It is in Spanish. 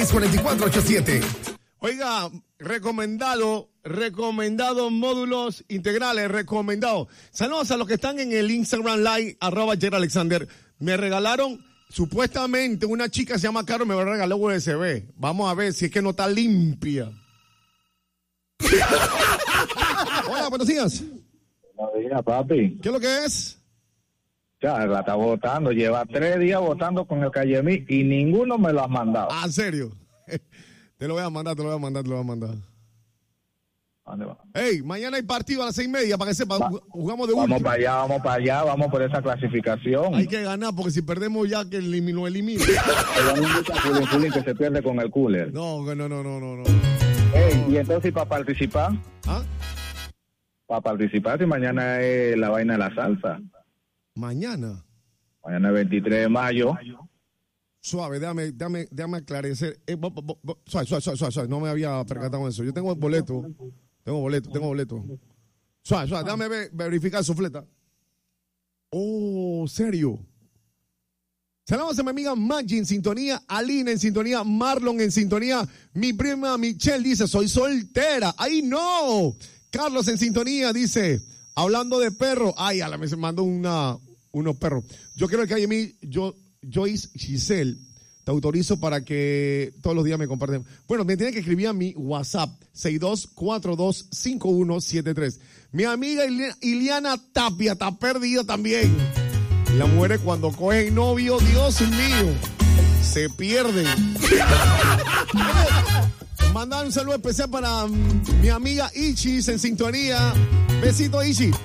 646-4487. Oiga, recomendado módulos integrales, recomendado. Saludos a los que están en el Instagram Live, @JerAlexander. Me regalaron, supuestamente, una chica se llama Caro, me regaló USB. Vamos a ver si es que no está limpia. Hola, buenos días. Buenos días, papi. ¿Qué es lo que es? Ya, la está votando. Lleva 3 días votando con el Cayemí y ninguno me lo ha mandado. Ah, ¿en serio? Te lo voy a mandar. ¿Dónde va? Hey, mañana hay partido a las 6:30 para que sepa, jugamos de Vamos último. para allá, vamos por esa clasificación. Hay que ganar porque si perdemos ya que lo elimina. Fulín que se pierde con el cooler. No. Hey, y entonces para participar, ¿Ah? si mañana es la vaina de la salsa. Mañana. Mañana es 23 de mayo. Suave, déjame aclarecer. Suave, no me había percatado de eso. Yo tengo boleto. Suave, déjame verificar su fleta. Oh, serio. Saludos a mi amiga Maggie en sintonía, Alina en sintonía, Marlon en sintonía. Mi prima Michelle dice, soy soltera. ¡Ay, no! Carlos en sintonía dice, hablando de perro. Ay, a la vez me mandó unos perros. Yo quiero que a mí, Joyce Giselle, te autorizo para que todos los días me comparten. Bueno, me tiene que escribir a mi WhatsApp, 62425173. Mi amiga Iliana Tapia está perdida también. Las mujeres cuando cogen novio, Dios mío, se pierden. Mandar un saludo especial para mi amiga Ichis en sintonía. Besito, Ichis.